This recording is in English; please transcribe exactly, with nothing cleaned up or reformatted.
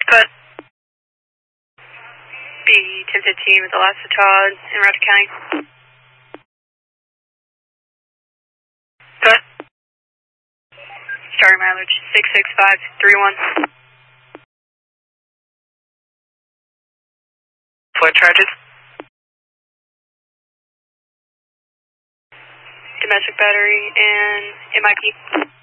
Good. B ten fifteen with Alaska Todd in Rapid County. Good. Starting mileage six six five three one. Flight charges. Domestic battery and M I P.